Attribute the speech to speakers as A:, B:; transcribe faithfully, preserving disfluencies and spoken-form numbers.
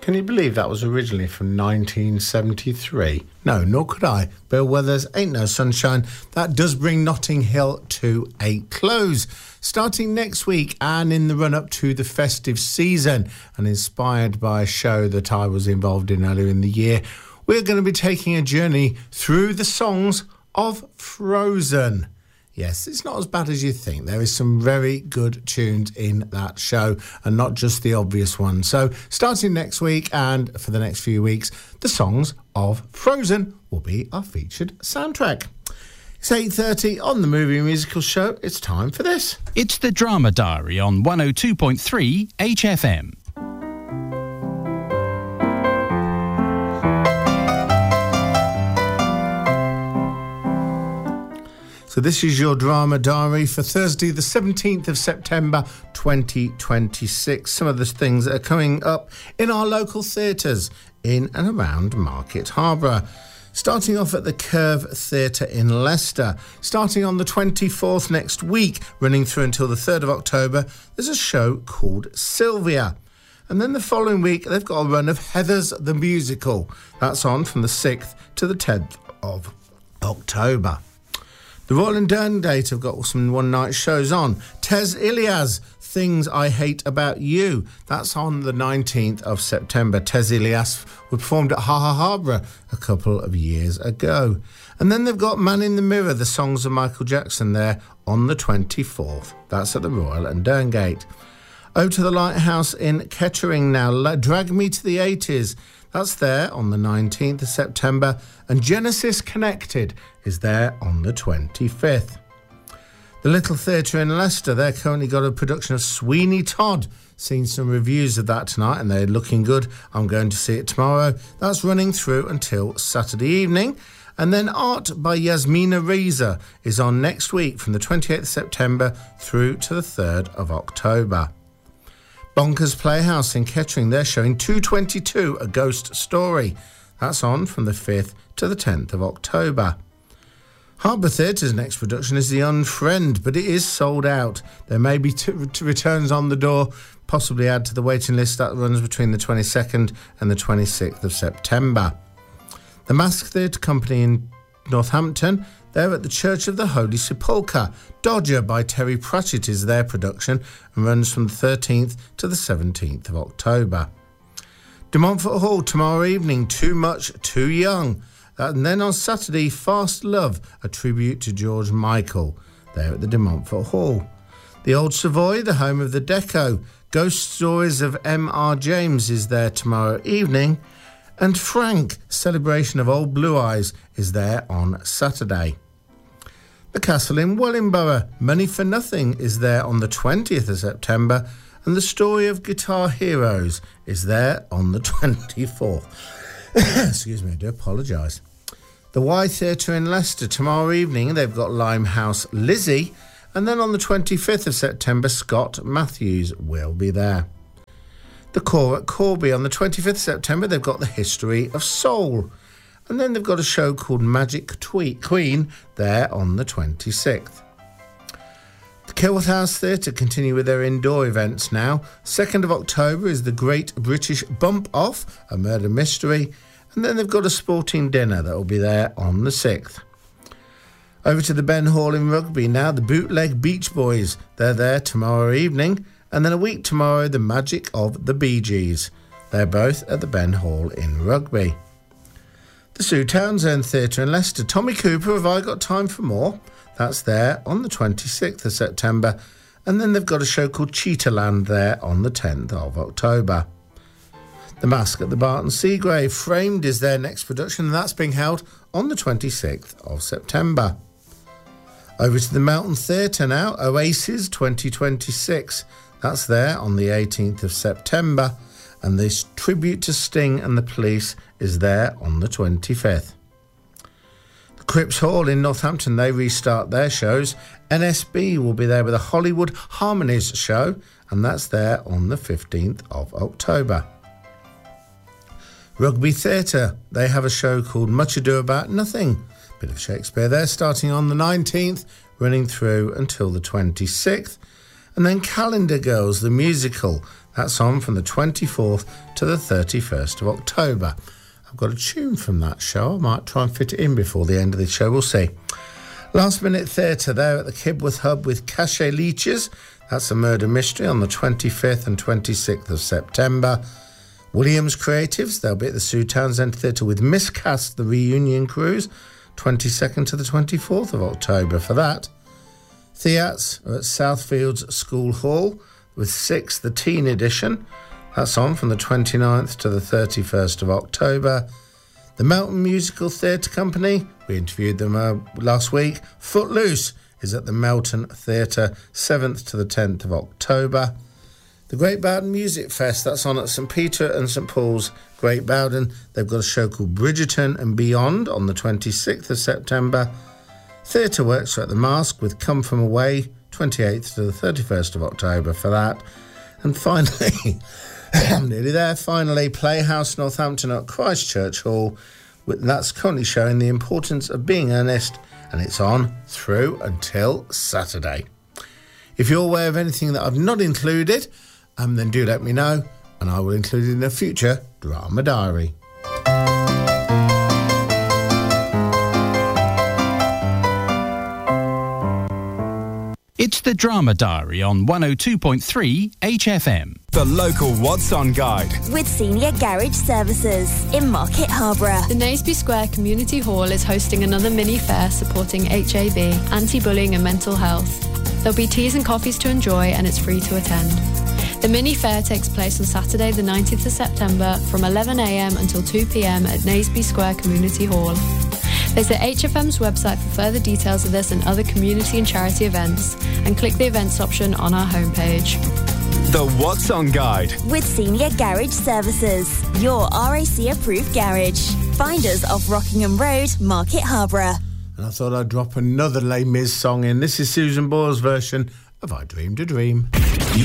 A: Can you believe that was originally from nineteen seventy-three? No, nor could I. Bill Weathers, Ain't No Sunshine. That does bring Notting Hill to a close. Starting next week and in the run-up to the festive season, and inspired by a show that I was involved in earlier in the year, we're going to be taking a journey through the songs of Frozen. Yes, it's not as bad as you think. There is some very good tunes in that show and not just the obvious ones. So starting next week and for the next few weeks, the songs of Frozen will be our featured soundtrack. It's eight thirty on the Movie Musical Show. It's time for this.
B: It's the Drama Diary on one oh two point three H F M.
A: So this is your Drama Diary for Thursday, the seventeenth of September, twenty twenty-six. Some of the things that are coming up in our local theatres in and around Market Harborough. Starting off at the Curve Theatre in Leicester. Starting on the twenty-fourth next week, running through until the third of October, there's a show called Sylvia. And then the following week, they've got a run of Heathers the Musical. That's on from the sixth to the tenth of October. The Royal and Derngate have got some one-night shows on. Tez Ilyas, Things I Hate About You. That's on the nineteenth of September. Tez Ilyas were performed at Ha Ha Harborough a couple of years ago. And then they've got Man in the Mirror, the songs of Michael Jackson there on the twenty-fourth. That's at the Royal and Derngate. Over to the Lighthouse in Kettering now. Drag Me to the eighties. That's there on the nineteenth of September. And Genesis Connected is there on the twenty-fifth. The Little Theatre in Leicester, they've currently got a production of Sweeney Todd. Seen some reviews of that tonight and they're looking good. I'm going to see it tomorrow. That's running through until Saturday evening. And then Art by Yasmina Reza is on next week from the twenty-eighth of September through to the third of October. Bonkers Playhouse in Kettering, they're showing two twenty-two, A Ghost Story. That's on from the fifth to the tenth of October. Harbour Theatre's next production is The Unfriend, but it is sold out. There may be t- t- returns on the door, possibly add to the waiting list. That runs between the twenty-second and the twenty-sixth of September. The Mask Theatre Company in Northampton, they're at the Church of the Holy Sepulchre. Dodger by Terry Pratchett is their production and runs from the thirteenth to the seventeenth of October. De Montfort Hall tomorrow evening, Too Much, Too Young. And then on Saturday, Fast Love, a tribute to George Michael, there at the De Montfort Hall. The Old Savoy, the home of the Deco. Ghost Stories of M R James is there tomorrow evening. And Frank, Celebration of Old Blue Eyes, is there on Saturday. The Castle in Wellingborough, Money for Nothing, is there on the twentieth of September. And The Story of Guitar Heroes is there on the twenty-fourth. Excuse me, I do apologise. The Y Theatre in Leicester tomorrow evening, they've got Limehouse Lizzie. And then on the twenty-fifth of September, Scott Matthews will be there. The Core at Corby on the twenty-fifth of September, they've got The History of Soul. And then they've got a show called Magic Tweet Queen there on the twenty-sixth. The Kilworth House Theatre continue with their indoor events now. second of October is the Great British Bump Off, a murder mystery. And then they've got a sporting dinner that will be there on the sixth. Over to the Ben Hall in Rugby now, the Bootleg Beach Boys. They're there tomorrow evening. And then a week tomorrow, the Magic of the Bee Gees. They're both at the Ben Hall in Rugby. The Sue Townsend Theatre in Leicester. Tommy Cooper, Have I Got Time for More? That's there on the twenty-sixth of September. And then they've got a show called Cheetahland there on the tenth of October. The Mask at the Barton Seagrave, Framed, is their next production, and that's being held on the twenty-sixth of September. Over to the Melton Theatre now, Oasis twenty twenty-six. That's there on the eighteenth of September. And this tribute to Sting and the Police is there on the twenty-fifth. The Cripps Hall in Northampton, they restart their shows. N S B will be there with a Hollywood Harmonies show, and that's there on the fifteenth of October. Rugby Theatre, they have a show called Much Ado About Nothing. Bit of Shakespeare there, starting on the nineteenth, running through until the twenty-sixth. And then Calendar Girls, the musical. That's on from the twenty-fourth to the thirty-first of October. I've got a tune from that show. I might try and fit it in before the end of the show. We'll see. Last Minute Theatre there at the Kibworth Hub with Cachet Leeches. That's a murder mystery on the twenty-fifth and twenty-sixth of September. Williams Creatives, they'll be at the Sue Townsend Theatre with Miscast, the reunion cruise, twenty-second to the twenty-fourth of October for that. Theats are at Southfields School Hall with Six, the Teen Edition. That's on from the twenty-ninth to the thirty-first of October. The Melton Musical Theatre Company, we interviewed them uh, last week. Footloose is at the Melton Theatre, seventh to the tenth of October. The Great Bowden Music Fest, that's on at St Peter and St Paul's, Great Bowden. They've got a show called Bridgerton and Beyond on the twenty-sixth of September. Theatre Works are at the Mask with Come From Away, twenty-eighth to the thirty-first of October for that. And finally, I'm nearly there, finally, Playhouse Northampton at Christchurch Hall. That's currently showing The Importance of Being Earnest, and it's on through until Saturday. If you're aware of anything that I've not included, um, then do let me know, and I will include it in a future Drama Diary.
B: It's the Drama Diary on one oh two point three H F M.
C: The local What's On guide.
D: With Senior Garage Services in Market Harborough.
E: The Naseby Square Community Hall is hosting another mini fair supporting H A B, anti-bullying and mental health. There'll be teas and coffees to enjoy and it's free to attend. The mini fair takes place on Saturday the nineteenth of September from eleven a m until two p m at Naseby Square Community Hall. Visit H F M's website for further details of this and other community and charity events, and click the events option on our homepage.
C: The What's On guide.
D: With Senior Garage Services, your R A C approved garage. Find us off Rockingham Road, Market Harborough.
A: And I thought I'd drop another Les Mis song in. This is Susan Boyle's version of I Dreamed a Dream.